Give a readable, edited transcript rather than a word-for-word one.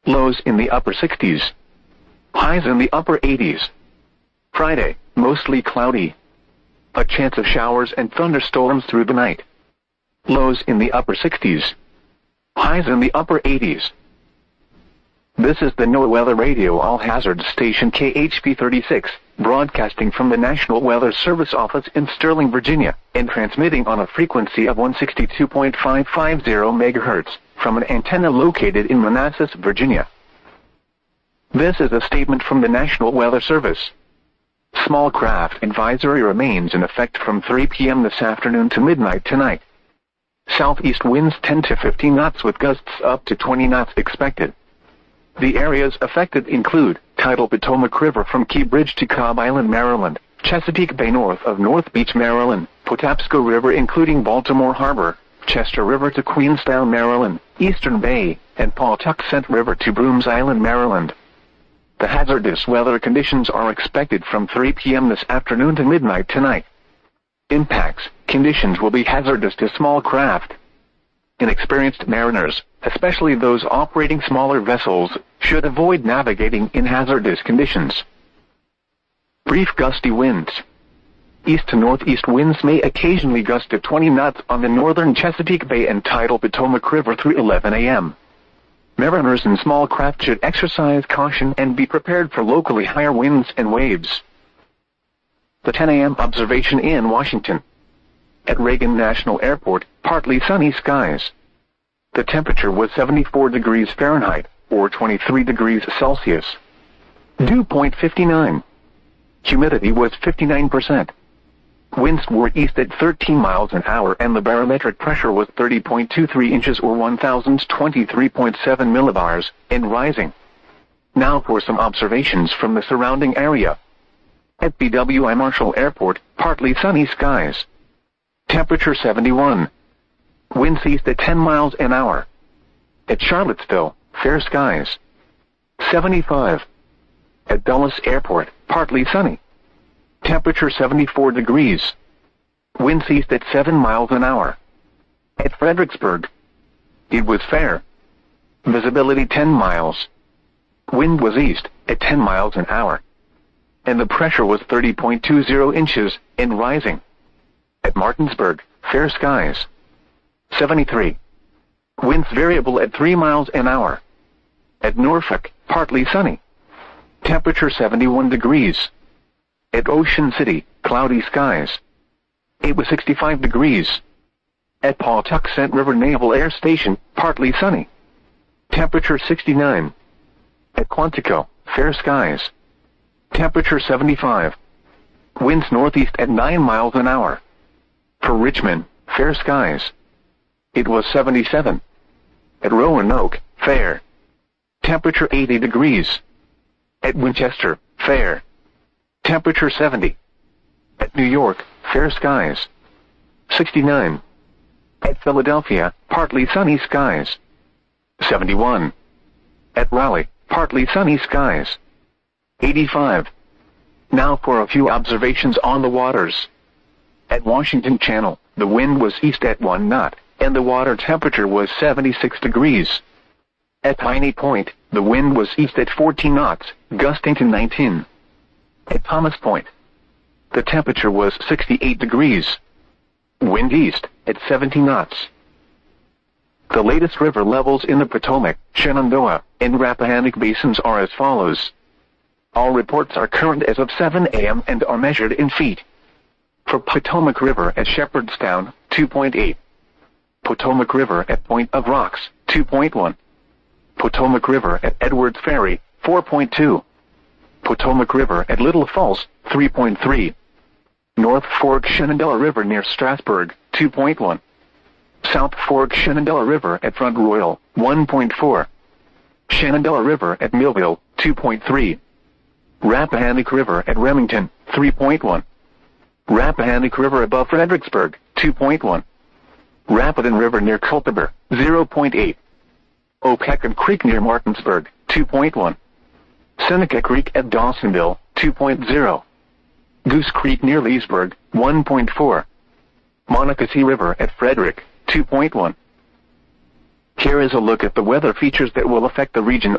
Lows in the upper 60s. Highs in the upper 80s. Friday, mostly cloudy. A chance of showers and thunderstorms through the night. Lows in the upper 60s. Highs in the upper 80s. This is the NOAA Weather Radio All-Hazard Station KHP 36, broadcasting from the National Weather Service office in Sterling, Virginia, and transmitting on a frequency of 162.550 MHz from an antenna located in Manassas, Virginia. This is a statement from the National Weather Service. Small craft advisory remains in effect from 3 p.m. this afternoon to midnight tonight. Southeast winds 10 to 15 knots with gusts up to 20 knots expected. The areas affected include tidal Potomac River from Key Bridge to Cobb Island, Maryland, Chesapeake Bay north of North Beach, Maryland, Patapsco River including Baltimore Harbor, Chester River to Queenstown, Maryland, Eastern Bay, and Pawtuxet River to Brooms Island, Maryland. The hazardous weather conditions are expected from 3 p.m. this afternoon to midnight tonight. Impacts: conditions will be hazardous to small craft. Inexperienced mariners, especially those operating smaller vessels, should avoid navigating in hazardous conditions. Brief gusty winds. East to northeast winds may occasionally gust to 20 knots on the northern Chesapeake Bay and tidal Potomac River through 11 a.m. Mariners in small craft should exercise caution and be prepared for locally higher winds and waves. The 10 a.m. observation in Washington. At Reagan National Airport, partly sunny skies. The temperature was 74 degrees Fahrenheit, or 23 degrees Celsius. Dew point 59. Humidity was 59%. Winds were east at 13 miles an hour and the barometric pressure was 30.23 inches or 1023.7 millibars, and rising. Now for some observations from the surrounding area. At BWI Marshall Airport, partly sunny skies. Temperature 71. Winds east at 10 miles an hour. At Charlottesville, fair skies. 75. At Dulles Airport, partly sunny. Temperature 74 degrees. Winds east at 7 miles an hour. At Fredericksburg, it was fair. Visibility 10 miles. Wind was east at 10 miles an hour. And the pressure was 30.20 inches and rising. At Martinsburg, fair skies. 73. Winds variable at 3 miles an hour. At Norfolk, partly sunny. Temperature 71 degrees. At Ocean City, cloudy skies. It was 65 degrees. At Pawtuxet River Naval Air Station, partly sunny. Temperature 69. At Quantico, fair skies. Temperature 75. Winds northeast at 9 miles an hour. For Richmond, fair skies. It was 77. At Roanoke, fair. Temperature 80 degrees. At Winchester, fair. Temperature 70. At New York, fair skies. 69. At Philadelphia, partly sunny skies. 71. At Raleigh, partly sunny skies. 85. Now for a few observations on the waters. At Washington Channel, the wind was east at 1 knot, and the water temperature was 76 degrees. At Piney Point, the wind was east at 14 knots, gusting to 19. At Thomas Point, the temperature was 68 degrees. Wind east at 70 knots. The latest river levels in the Potomac, Shenandoah, and Rappahannock basins are as follows. All reports are current as of 7 a.m. and are measured in feet. For Potomac River at Shepherdstown, 2.8. Potomac River at Point of Rocks, 2.1. Potomac River at Edwards Ferry, 4.2. Potomac River at Little Falls, 3.3. North Fork Shenandoah River near Strasburg, 2.1. South Fork Shenandoah River at Front Royal, 1.4. Shenandoah River at Millville, 2.3. Rappahannock River at Remington, 3.1. Rappahannock River above Fredericksburg, 2.1. Rapidan River near Culpeper, 0.8. Opequon Creek near Martinsburg, 2.1. Seneca Creek at Dawsonville, 2.0. Goose Creek near Leesburg, 1.4. Monocacy River at Frederick, 2.1. Here is a look at the weather features that will affect the region